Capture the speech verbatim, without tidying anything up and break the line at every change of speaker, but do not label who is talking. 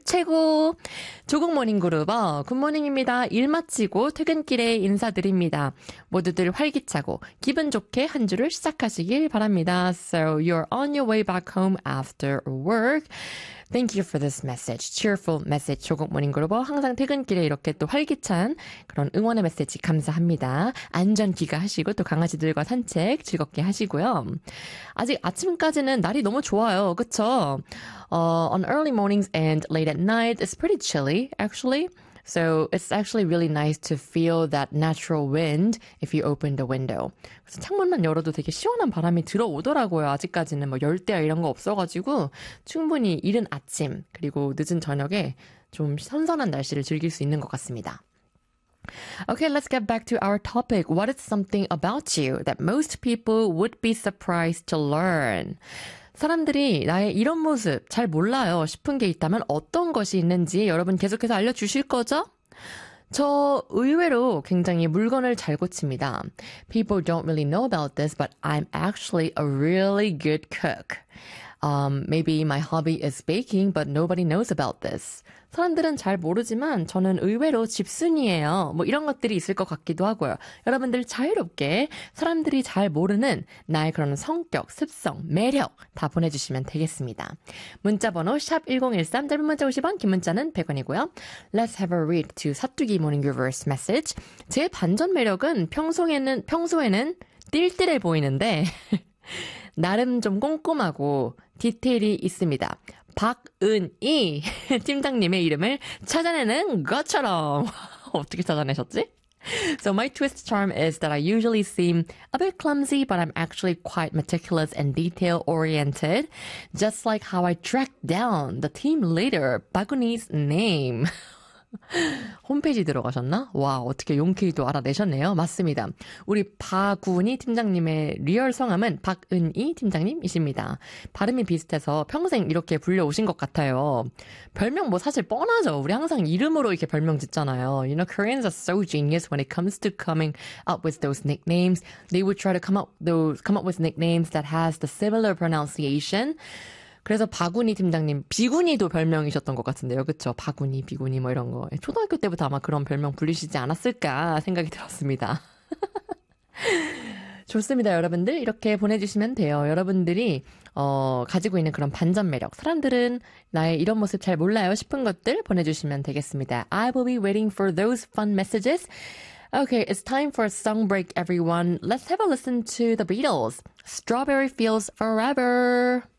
최고! 조국 모닝그룹, 어, 굿모닝입니다. 일 마치고 퇴근길에 인사드립니다. 모두들 활기차고 기분 좋게 한 주를 시작하시길 바랍니다. So you're on your way back home after work. Thank you for this message. Cheerful message. 조국 모닝그룹, 항상 퇴근길에 이렇게 또 활기찬 그런 응원의 메시지 감사합니다. 안전 귀가하시고 또 강아지들과 산책 즐겁게 하시고요. 아직 아침까지는 날이 너무 좋아요. 그쵸? Uh, on early mornings and late at night, it's pretty chilly, actually. So it's actually really nice to feel that natural wind if you open the window. 그래서 창문만 열어도 되게 시원한 바람이 들어오더라고요. 아직까지는 뭐 열대야 이런 거 없어가지고 충분히 이른 아침 그리고 늦은 저녁에 좀 선선한 날씨를 즐길 수 있는 것 같습니다. Okay, let's get back to our topic. What is something about you that most people would be surprised to learn? 사람들이 나의 이런 모습 잘 몰라요 싶은 게 있다면 어떤 것이 있는지 여러분 계속해서 알려주실 거죠? 저 의외로 굉장히 물건을 잘 고칩니다. People don't really know about this, but I'm actually a really good cook. Um, maybe my hobby is baking, but nobody knows about this. 사람들은 잘 모르지만 저는 의외로 집순이에요. 뭐 이런 것들이 있을 것 같기도 하고요. 여러분들 자유롭게 사람들이 잘 모르는 나의 그런 성격, 습성, 매력 다 보내주시면 되겠습니다. 문자번호 샵 일공일삼, 짧은 문자 오십 원, 긴 문자는 백 원이고요. Let's have a read to 사투기 Morning Reverse Message. 제 반전 매력은 평소에는, 평소에는 띨띨해 보이는데 나름 좀 꼼꼼하고 디테일이 있습니다. 박은희 팀장님의 이름을 찾아내는 것처럼. 어떻게 찾아내셨지? So my twist charm is that I usually seem a bit clumsy, but I'm actually quite meticulous and detail-oriented, just like how I tracked down the team leader, 박은희's name. 홈페이지 들어가셨나? 와, 어떻게 용케이도 알아내셨네요. 맞습니다. 우리 박은희 팀장님의 리얼 성함은 박은희 팀장님이십니다. 발음이 비슷해서 평생 이렇게 불려오신 것 같아요. 별명 뭐 사실 뻔하죠. 우리 항상 이름으로 이렇게 별명 짓잖아요. You know, Koreans are so genius when it comes to coming up with those nicknames. They would try to come up those come up with nicknames that has the similar pronunciation. 그래서 바구니 팀장님, 비구니도 별명이셨던 것 같은데요. 그쵸? 바구니, 비구니 뭐 이런 거. 초등학교 때부터 아마 그런 별명 불리시지 않았을까 생각이 들었습니다. 좋습니다, 여러분들. 이렇게 보내주시면 돼요. 여러분들이 어, 가지고 있는 그런 반전 매력. 사람들은 나의 이런 모습 잘 몰라요 싶은 것들 보내주시면 되겠습니다. I will be waiting for those fun messages. Okay, it's time for a song break, everyone. Let's have a listen to the Beatles. Strawberry Fields Forever.